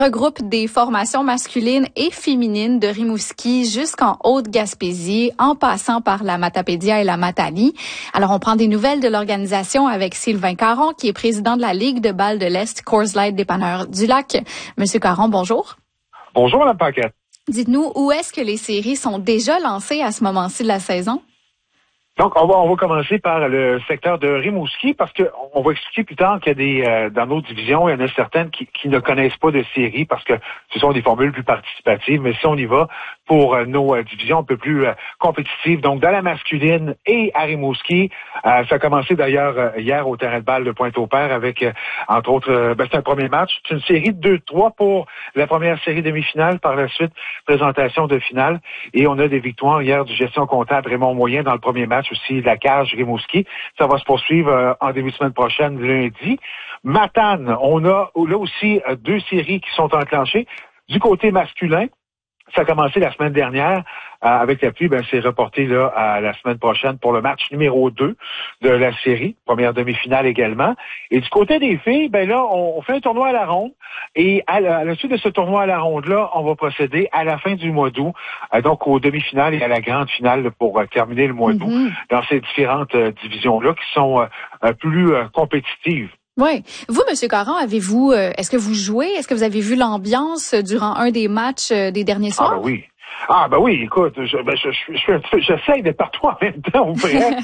Regroupe des formations masculines et féminines de Rimouski jusqu'en Haute-Gaspésie, en passant par la Matapédia et la Matanie. Alors, on prend des nouvelles de l'organisation avec Sylvain Caron, qui est président de la Ligue de balle de l'Est Coors Light Dépanneur du Lac. Monsieur Caron, bonjour. Bonjour, Mme Paquette. Dites-nous, où est-ce que les séries sont déjà lancées à ce moment-ci de la saison? Donc, on va commencer par le secteur de Rimouski parce que on va expliquer plus tard qu'il y a dans nos divisions, il y en a certaines qui ne connaissent pas de séries parce que ce sont des formules plus participatives. Mais si on y va pour nos divisions un peu plus compétitives, donc dans la masculine et à Rimouski, ça a commencé d'ailleurs hier au terrain de balle de Pointe-au-Père avec, entre autres, c'est un premier match. C'est une série de 2-3 pour la première série demi-finale. Par la suite, présentation de finale. Et on a des victoires hier du gestion comptable Raymond Moyen dans le premier match aussi de la cage Rimouski. Ça va se poursuivre en début de semaine prochaine, lundi. Matane, on a là aussi deux séries qui sont enclenchées. Du côté masculin, ça a commencé la semaine dernière avec la pluie, c'est reporté là à la semaine prochaine pour le match numéro 2 de la série, première demi-finale également. Et du côté des filles, là, on fait un tournoi à la ronde. Et à la suite de ce tournoi à la ronde-là, on va procéder à la fin du mois d'août, donc aux demi-finales et à la grande finale pour terminer le mois d'août dans ces différentes divisions-là qui sont plus compétitives. Oui. Vous, M. Caron, est-ce que vous jouez? Est-ce que vous avez vu l'ambiance durant un des matchs des derniers soirs? Oui, écoute, j'essaye d'être partout en même temps, ou presque.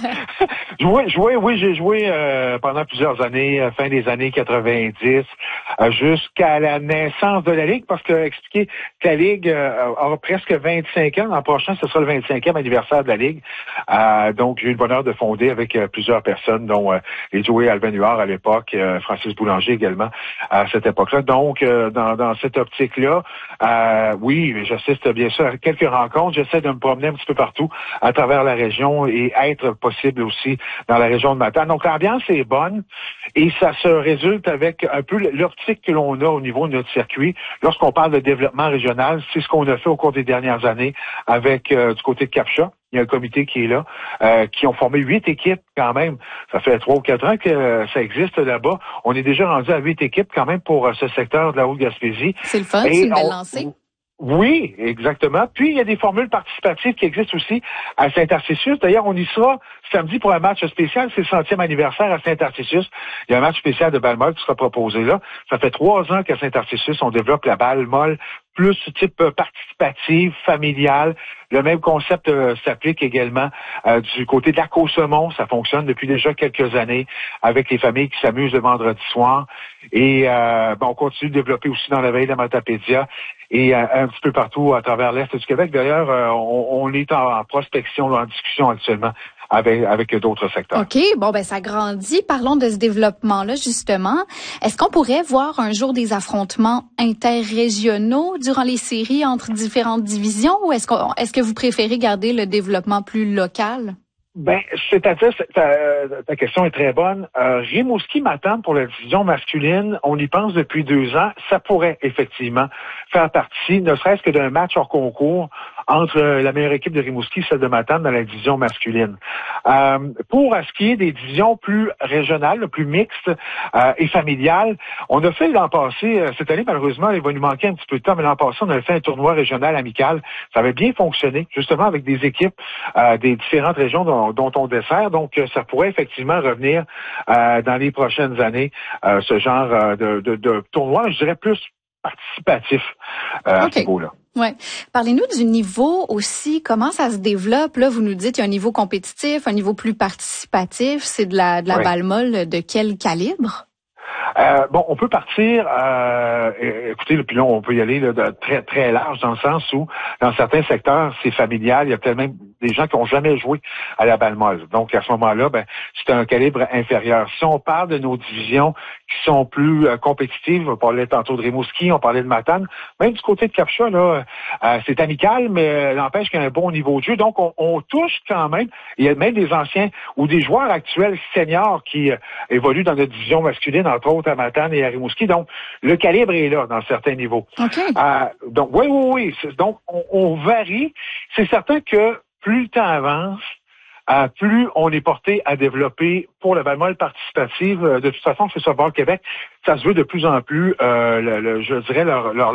J'ai joué pendant plusieurs années, fin des années 90, jusqu'à la naissance de la Ligue, parce que expliquer que la Ligue aura presque 25 ans. L'an prochain, ce sera le 25e anniversaire de la Ligue. Donc, j'ai eu le bonheur de fonder avec plusieurs personnes, dont les Joey Alvin Huard à l'époque, Francis Boulanger également à cette époque-là. Donc, dans cette optique-là, oui, j'assiste bien sûr à quelques rencontres. J'essaie de me promener un petit peu partout à travers la région et être possible aussi dans la région de Matane. Donc, l'ambiance est bonne et ça se résulte avec un peu l'optique que l'on a au niveau de notre circuit. Lorsqu'on parle de développement régional, c'est ce qu'on a fait au cours des dernières années avec du côté de Capcha. Il y a un comité qui est là, qui ont formé 8 équipes quand même. Ça fait 3 ou 4 ans que ça existe là-bas. On est déjà rendu à 8 équipes quand même pour ce secteur de la Haute-Gaspésie. C'est le fun, c'est une belle lancée. Oui, exactement. Puis, il y a des formules participatives qui existent aussi à Saint-Tarcisius. D'ailleurs, on y sera samedi pour un match spécial. C'est le 100e anniversaire à Saint-Tarcisius. Il y a un match spécial de balle molle qui sera proposé là. Ça fait 3 ans qu'à Saint-Tarcisius, on développe la balle molle plus type participative, familiale. Le même concept s'applique également du côté de l'Aco-Semont. Ça fonctionne depuis déjà quelques années avec les familles qui s'amusent le vendredi soir. Et on continue de développer aussi dans la veille de la Matapédia et un petit peu partout à travers l'Est du Québec. D'ailleurs, on est en prospection, en discussion actuellement avec d'autres secteurs. OK. Ça grandit. Parlons de ce développement-là, justement. Est-ce qu'on pourrait voir un jour des affrontements interrégionaux durant les séries entre différentes divisions ou est-ce que vous préférez garder le développement plus local? C'est-à-dire, ta question est très bonne. Rimouski-Matane pour la division masculine, on y pense depuis 2 ans. Ça pourrait effectivement faire partie, ne serait-ce que d'un match hors concours entre la meilleure équipe de Rimouski et celle de Matane dans la division masculine. Pour ce qui est des divisions plus régionales, plus mixtes et familiales, on a fait l'an passé, cette année malheureusement, il va nous manquer un petit peu de temps, mais l'an passé, on avait fait un tournoi régional amical. Ça avait bien fonctionné, justement avec des équipes des différentes régions dont on dessert. Donc, ça pourrait effectivement revenir dans les prochaines années, ce genre de tournoi, je dirais plus participatif à ce niveau-là. Ouais. Parlez-nous du niveau aussi. Comment ça se développe? Là, vous nous dites qu'il y a un niveau compétitif, un niveau plus participatif. C'est de la balle molle de quel calibre? On peut partir, écoutez, puis là, on peut y aller là, de très, très large dans le sens où, dans certains secteurs, c'est familial. Il y a peut-être même des gens qui n'ont jamais joué à la balle molle. Donc, à ce moment-là, c'est un calibre inférieur. Si on parle de nos divisions qui sont plus compétitives, on parlait tantôt de Rimouski, on parlait de Matane, même du côté de Capcha, là, c'est amical, mais n'empêche qu'il y a un bon niveau de jeu. Donc, on touche quand même. Il y a même des anciens ou des joueurs actuels seniors qui évoluent dans notre division masculine, entre autres à Matane et à Rimouski. Donc, le calibre est là dans certains niveaux. Okay. Donc, oui. Donc, on varie. C'est certain que plus le temps avance, plus on est porté à développer pour la balle molle participative. De toute façon, c'est ça, Ball Québec, ça se veut de plus en plus, je dirais, leur